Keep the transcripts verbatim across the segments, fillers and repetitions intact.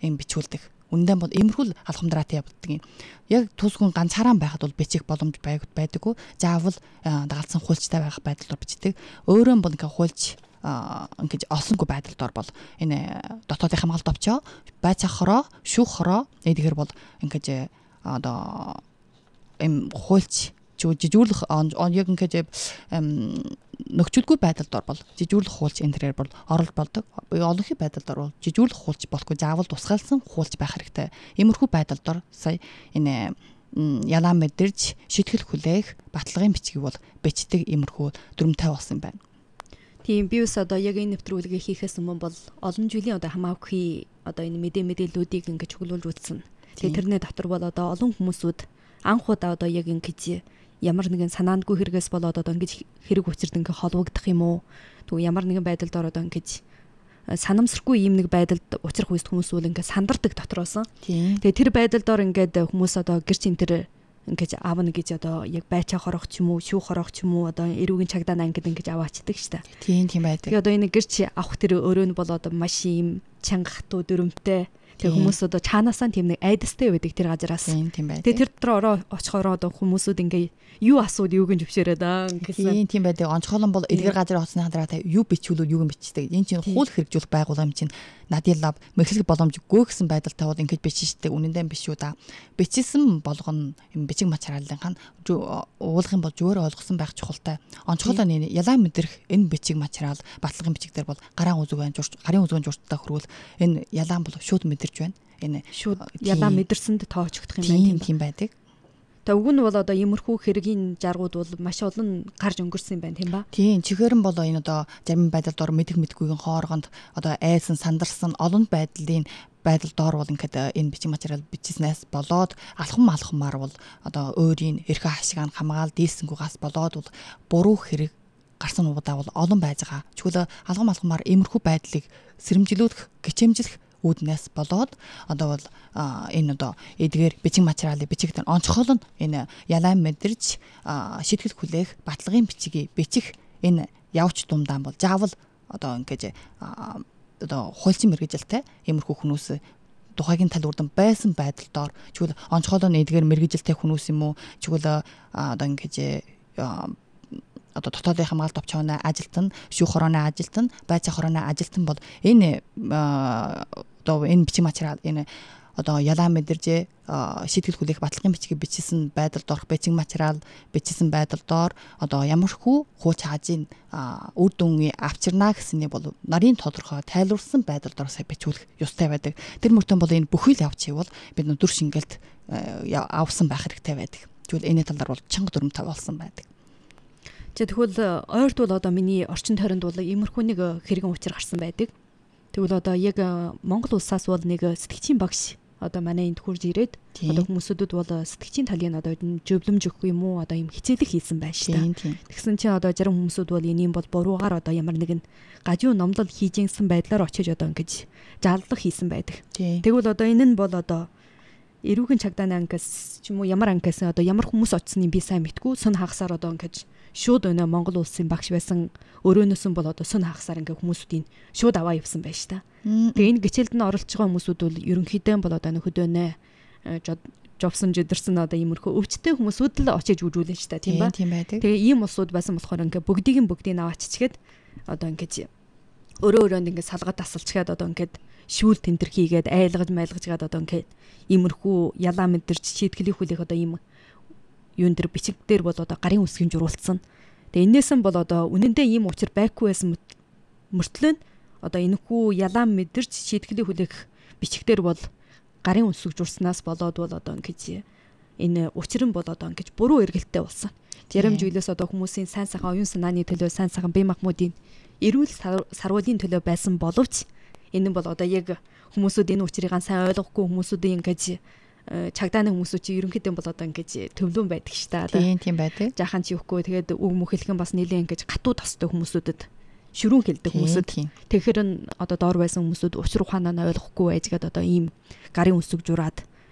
юм бичүүлдэг. Үндэ бол иймэрхүү алхамдраатай явагддаг юм. Яг тусгун ганцаараа байхад бол бичих боломж байдаггүй. Заавал дагалдсан хуульчтай байх байдлаар бичдэг. Өөрөө бол ингээ хуульч ингэж олсонгүй байдалд бол энэ дотоодын хамгаалалт овчоо байцаах хороо, шүүх хороо эдгээр бол ингэж одоо эм хуульч жижүүрлэх яг ингэж нөхцөлгүй байдалд бол жижүүрлэх хуульч энэ төрөөр бол оролт болдог. Олонхий байдалд бол жижүүрлэх хуульч болохгүй заавал тусгаалсан хуульч байх хэрэгтэй. Иймэрхүү байдалд сая энэ ялаа мэдэрч шийтгэл хүлээх баталгын бичгийг бол бичдэг иймэрхүү дүрмтэй болсон байна. Тийм би ус одоо яг энэ нэвтрүүлгээ хийхээс өмнө бол олон жилийн одоо хамаагүй одоо энэ мэдээ мэдээллүүдийг ингэж чөглүүлж үзсэн. Тэгээ тэрний дотор бол одоо олон хүмүүсүүд анх удаа одоо яг ингэж ямар нэгэн санаандгүй хэрэгээс болоод одоо ингэж хэрэг учирд ингээ холбогдох юм уу? Тэгвэл ямар нэгэн байдалд ороод ингэж санамсаргүй юм нэг байдалд учрах үст хүмүүс үл ингээ сандардаг дотроос. Тэгээ тэр байдалд ор ингээд хүмүүс одоо гэрч энэ ингэж аавна гэж одоо яг байчаа хорох ч юм уу, шүүх хорох ч юм уу одоо эрүүгийн цагдаа ангид ингэж аваачдаг штэ. Тийм тийм байдаг. Тэгээ одоо энэ гэрч авах тэр өөрөө нь бол одоо маш юм чанга хатуу дүрмтэй. Тэгээ хүмүүс одоо цаанаасаа тийм нэг айдастай байдаг тэр газараас. Тийм байдаг. Тэгээ тэр дотор ороо очихороо одоо хүмүүсүүд ингээ юу асууд юуг нь зөвшөөрөөд аа гэсэн. Тийм байдаг. Онцгойлон бол эдгээр газар оцсны хадраа та юу бичүүлвэл юуг нь бичдэг. Энэ чинь хууль хэрэгжүүлэх байгууллага юм чинь надад лав мэхлэх боломжгүй гэсэн байдалтай бол ингэж биччихдэг. Үнэндээ биш үү да. Бичсэн болгоно юм бичиг материалын уулгын бол зүгээр ойлгосон байх чухалтай. Онцгойлон энэ ялаа мэдрэх энэ бичиг материал баталгын бичигдэр бол гарын үзүүгэн журч гарын үзүүгэн журттай хөрвөл энэ ялаа бол шууд мэдэрч байна. Энэ шууд ялаа мэдэрсэнд тоочгдох юм байна. Тийм тийм байдаг. Тэг уг нь бол одоо иймэрхүү хэргийн жаргууд бол маш олон гарч өнгөрсөн юм байна тийм ба. Тийм чихэрэн бол энэ одоо зарим байдалд ор мэдэх мэдгүйгийн хооронд одоо айсан сандарсан олон байдлын байдал доор бол ингээд энэ бичиг материал бичснээс болоод алхам алхамаар бол одоо өөрийн эрх хашиг хамгаал дийлсэнгүйгээс болоод бол буруу хэрэг гарсан удаа бол олон байж байгаа. Чүглэ алхам алхамаар иймэрхүү байдлыг сэрэмжлүүлэх, гिचэмжлэх үүднээс болоод одоо бол энэ одоо эдгээр бичиг материалыг бичигдэн онцгойлон энэ ялаа мэдэрч шийтгэл хүлээх баталгын бичгийг бичих энэ явж думдаан бол заавал одоо ингэж одоо хуульчин мэргэжилтэй иймэрхүү хүмүүс тухайгийн тал үрдэн байсан байдал доор чүгэл онцгойлон эдгээр мэргэжилтэй хүмүүс юм уу чүгэл одоо ингэж одоо дотоодын хамгаалалт овчооны ажилтан, шүүх хорооны ажилтан, байцаах хорооны ажилтан бол энэ одоо энэ бичиг материал энэ одоо ялаа мэдэрж шийтгэл хүлээх баталгын бичгийг бичсэн байдалд орох бичиг материал бичсэн байдалд ор одоо ямархүү хууч хаажийн үр дүнгийн авчирнаа гэсний бол нарийн тодорхой тайлбарлсан байдалд ор сая бичүүлэх ёстой байдаг. Тэр мөртөө бол энэ бүхий л явж ивэл бид нүдүр шингэлт авсан байх хэрэгтэй байдаг. Тэгвэл энэ талаар бол чанга дүрмтэй болсон байдаг. Тэгвэл ойрт бол одоо миний орчин тойронд бол иймэрхүү нэг хэрэгэн учир гарсан байдаг. Тэгвэл одоо яг Монгол улсаас бол нэг сэтгчийн багш одоо манай энд хурж ирээд одоо хүмүүсүүдэд бол сэтгчийн талын одоо зөвлөмж өгөх юм уу одоо юм хичээлэг хийсэн байна шүү дээ. Тэгсэн чинь одоо зарим хүмүүсүүд бол энийг бол буруугаар одоо ямар нэгэн гажуу номлол хийж гисэн байдлаар очиж одоо ингэж жаллах хийсэн байдаг. Тэгвэл одоо энэ нь бол одоо эрүүгийн цагдааны ангиас ч юм уу ямар ангиас одоо ямар хүмүүс очсныг би сайн мэдгүй сүн хагасаар одоо ингэж шууд өнөө Монгол улсын багш байсан өрөөнөөс нь бол одоо сүн хагасаар ингээ хүмүүсүүдийн шууд аваа явсан байж та. Тэгээ энэ гिचэлд нь оролцож байгаа хүмүүсүүд бол ерөнхийдөө бол одоо хөдөөнэ жовсон жидэрсэн одоо иймэрхүү өвчтэй хүмүүсүүд л очиж үжүүлэн ч та тийм ба. Тэгээ ийм улсууд байсан болохоор ингээ бүгдийг нь бүгдийг авааччихгээд одоо ингээ өрөө өрөөнд ингээ салгаад тасалчгаад одоо ингээ шүүл тентэр хийгээд айлгаж майлгаж гад одоо ингээ иймэрхүү ялаа мэдэрч шийтгэлийн хүлээх одоо ийм юун дээр бичиг дээр бол одоо гарын үсгийн журуулсан. Тэгээ энээс нь бол одоо үнэндээ ийм учир байхгүй байсан мөртлөө одоо энэхүү ялаа мэдэрч шийтгэлийн хүлээх бичгээр бол гарын үсэг журснаас болоод бол одоо ингэж энэ учир нь бол одоо ингэж буруу эргэлттэй болсон. Зарим зүйлээс одоо хүмүүсийн сайн сайхан оюун санааны төлөө сайн сайхан бие махбодын эрүүл сарвалын төлөө байсан боловч энэ нь бол одоо яг хүмүүсүүд энэ учрыг сайн ойлгохгүй хүмүүсүүдийн ингэж чагдааны хүмүүсүүд чи ерөнхийдөө бол одоо ингэж төвлөн байдаг ш та. Тийм тийм байдаг. Жаахан чи өгөхгүй тэгээд үг мөхөлгөн бас нэлээд ингэж гатуу тостой хүмүүсүүдэд ширүүн хэлдэг хүмүүсүүд. Тэгэхээр н одоо доор байсан хүмүүсүүд учир ухаанаа ойлгохгүй байжгаад одоо ийм гарын үсэг жураад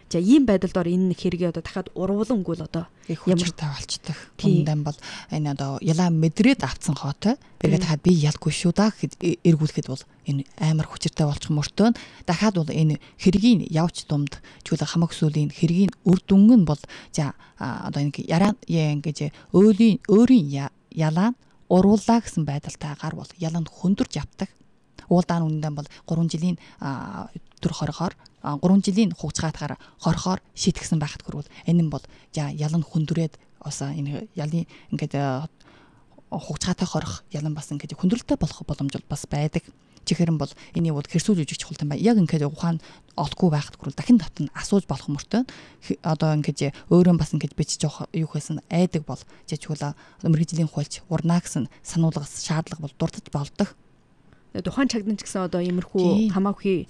За ийм байдалд ор энэ хэргийг одоо дахиад урвуулангүй л одоо их хүчтэй болчдөг. Үнэндээ бол энэ одоо ялаа мэдрээд авцсан хоотой. Тэгээд дахиад би ялгүй шүү даа гэхэд эргүүлэхэд бол энэ амар хүчтэй болчих мөртөө дахиад бол энэ хэргийн явж думд чүлээ хамаг сүлийн хэргийн үр дүнг нь бол за одоо ингэ яраа ингэж өөрийн өөрийн ялаа урвуулаа гэсэн байдалтайгаар бол яланд хөндөрж явдаг. Уулдаан үнэндээ бол гурван жилийн төр хорхоор гурван жилийн хугацаатаар хорхоор шийтгсэн байхад хүрвэл энэ нь бол ялан хүндрээд осоо энэ ялын ингээд хугацаатай хорох ялан бас ингээд хүндрэлтэй болох боломж бас байдаг. Чихэр нь бол энийг бол хэрсүүлж үжих чухал юм байна. Яг ингээд ухаан олдгүй байхад хүрвэл дахин давтан асууж болох мөртөө одоо ингээд өөрөө бас ингээд бичиж явах юу гэсэн айдаг бол жижигүүл мэрэгжлийн хуульч урнаа гэсэн сануулгаас шаардлага бол дурдж болдог. Тухайн чагдан ч гэсэн одоо иймэрхүү хамаагүй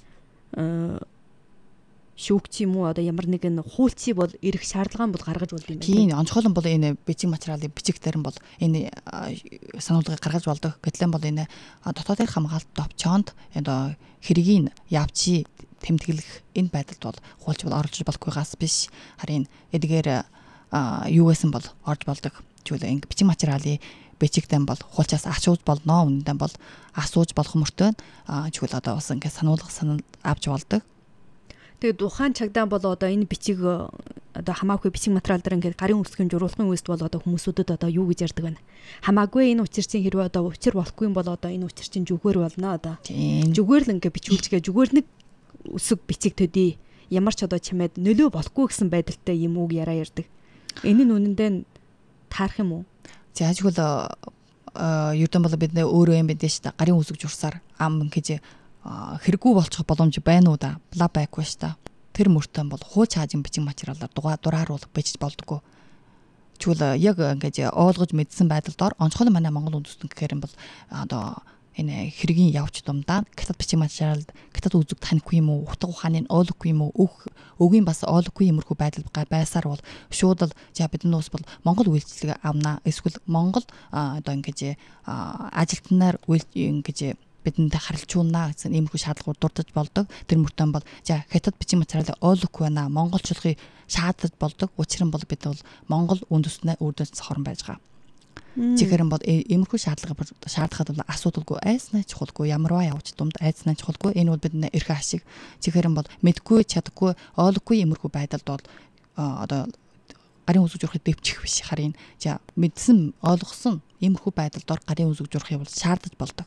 шүүгч юм уу одоо ямар нэгэн хуульчий бол ирэх шаардлага бол гаргаж болд юм байна. Тийм онцгойлон бол энэ бичиг материалын бичиг дээр нь бол энэ сануулгыг гаргаж болдог. Гэтэл бол энэ дотоодын хамгаалалт товчоонд одоо хэргийг явчи тэмдэглэх энэ байдалд бол хуульч бол орж болохгүйгаас биш харин эдгээр юу гэсэн бол орж болдог. Жишээлбэл ингэ бичиг материалын бичигдэн бол хуульчаас асууж болно. Үнэндээ бол асууж болох мөртөө жишээл одоо бас ингэ сануулга санал авч болдог. Тэгээд ухаан чагдаан бол одоо энэ бичиг одоо хамаагүй бичиг материал дээр ингээд гарын үсгийн журуулахын үест бол одоо хүмүүсүүдэд одоо юу гэж ярьдаг байна. Хамаагүй энэ учирчин хэрвээ одоо учир болохгүй юм бол одоо энэ учирчин зүгээр болно одоо. Зүгээр л ингээд бичүүлчихээ зүгээр нэг үсэг бичиг төдий ямар ч одоо чамайд нөлөө болохгүй гэсэн байдалтай юм үг яраа ярьдаг. Энэ нь үнэндээ таарах юм уу? За ажиггүй ердөн бол бид нэ өөрөө юм бидэн шүү дээ. Гарын үсэг журсаар ам гэж хэрэггүй болчих боломж байна уу да бла байхгүй ш та тэр мөртөө бол хууч хаажин бичиг материалаар дугаа дурааруулах бичиж болдгоо чүл яг ингэж ойлгож мэдсэн байдалд онцгой манай Монгол үндэстэн гэхээр бол одоо энэ хэргийн явж думдаа хятад бичиг материал хятад үзэг танихгүй юм уу утга ухааныг ойлгохгүй юм уу өг өгийн бас ойлгохгүй юмрхүү байдал байсаар бол шууд л за бидний уус бол Монгол үйлчлэг авнаа эсвэл Монгол одоо ингэж ажилтнаар ингэж бидэндээ харилцуулнаа гэсэн иймэрхүү шаардлагууд дурдж болдог. Тэр мөртөө бол за хятад бичиг материалыг ойлгохгүй байна. Монголчлохыг шаардаж болдог. Учир нь бол бид бол Монгол үндэстнээ үрдэнс хорон байж байгаа. Чихэр нь бол иймэрхүү шаардлага шаардлагад бол асуудалгүй айснаа чухалгүй ямарваа явж думд айснаа чухалгүй энэ бол бидний эрх ашиг. Чихэр нь бол мэдгүй чадахгүй ойлгохгүй иймэрхүү байдалд бол одоо гарын үсэг журахыг дэвчих биш харин за мэдсэн ойлгосон иймэрхүү байдалд гарын үсэг журахыг бол шаардаж болдог.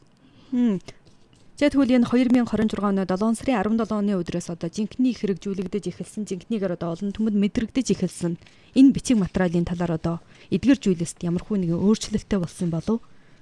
За тэгвэл энэ две тысячи двадцать шесть оны долоон сарын арван седьмийн өдрөөс одоо жинхэнэ хэрэгжүүлэгдэж эхэлсэн, жинхнийгээр одоо олон түмэнд мэдрэгдэж эхэлсэн энэ бичиг материалын талаар одоо эдгээр зүйлээс ямархуу нэгэн өөрчлөлттэй болсон болов?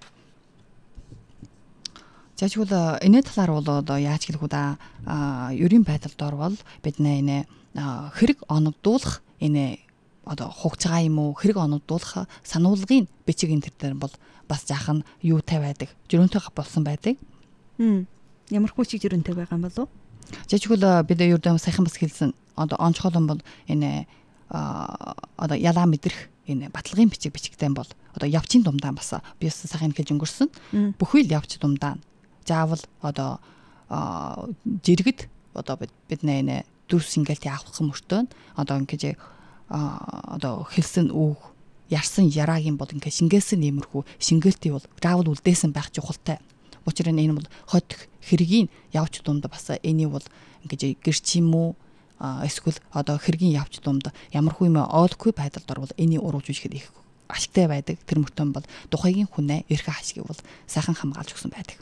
За тэгвэл энэ талаар бол одоо яаж хэлэх вэ да? Ерийн байдалд орвол бид нэ хэрэг оногдуулах энэ одоо хугацаа юм уу хэрэг оногдуулах сануулгын бичиг энэ төр дээр бол бас жаахан юутай байдаг. Жирөнтэй болсон байдаг. Ямар хүчиг жирөнтэй байгаа юм болов? Жижигүүл бид ердөө сайхан бас хэлсэн. Одоо онцгойлон бол энэ одоо ялаа мэдрэх энэ баталгын бичиг бичигтэй бол одоо явчин думдаан бас би бас сайхан хэлж өнгөрсөн. Бүхий л явч думдаан. Заавал одоо жиргэд одоо бид нэ дүрс ингээл яавах мөртөө одоо ингэж одоо хэлсэн үг ярсан яраагийн бол ингээ шингээсэн иймэрхүү шингээлтий бол заавал үлдээсэн байх чухалтай. Учир нь энэ бол хот хэргийн явж дунд бас энийг бол ингээ гэрч юм уу эсвэл одоо хэргийн явж дунд ямар хүү юм ойлгохгүй байдалд орвол энийг уруулж үжихэд их ашигтай байдаг. Тэр мөртөө бол тухайгийн хүнээ эрх ашиг бол сайхан хамгаалж өгсөн байдаг.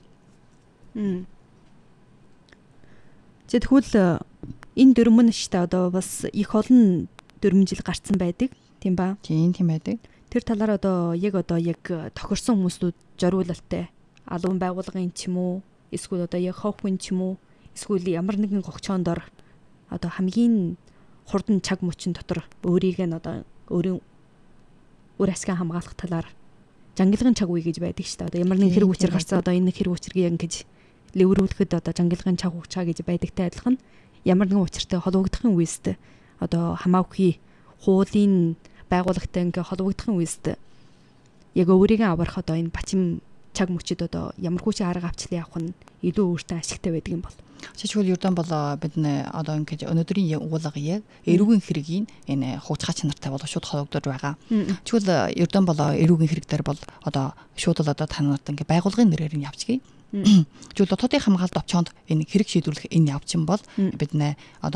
За тэгвэл энэ дөрмөн штэ одоо бас их олон дөрвөн жил гарцсан байдаг. Тийм ба? Тийм тийм байдаг. Тэр талаар одоо яг одоо яг тохирсон хүмүүстүүд зориулалтай албан байгууллагын ч юм уу эсвэл одоо яг ховхын ч юм уу эсвэл ямар нэгэн гогчоондор одоо хамгийн хурдан чаг мөчн дотор өөрийг нь одоо өөрийн үр асгийн хамгаалах талаар жангилгын чаг үе гэж байдаг шүү дээ. Одоо ямар нэгэн хэрэг учир гарцаа одоо энэ хэрэг учрыг ингэж лэврүүлэхэд одоо жангилгын чаг хугацаа гэж байдагтай адилхан ямар нэгэн учиртай холбогдохын үеэст одоо хамаагүй хуулийн байгууллагатай ингээ холбогдохын үеэст яг өөрийгөө аврах одоо энэ бачим чаг мөчид одоо ямар хүч арга авчлаа явах нь илүү өөртөө ашигтай байдаг юм бол. Жишээлбэл ердөө бол бид нэ одоо ингэж өнөөдрийн уулга яг эрүүгийн хэргийг энэ хуучгаа чанартай бол шууд холбогдож байгаа. Тэгвэл ердөө бол эрүүгийн хэрэг дээр бол одоо шууд л одоо та нарт ингэ байгуулгын нэрээр нь явчихъя. Жишээлбэл дотоодын хамгаалалт товчоонд энэ хэрэг шийдвэрлэх энэ явчин бол бид нэ одоо